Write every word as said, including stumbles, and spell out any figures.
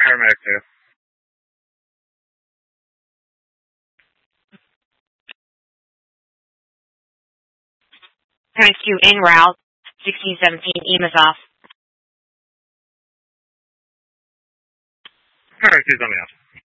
Paramedic two. Paramedic two en route. sixteen seventeen, E M S off. Paramedic two's on the off.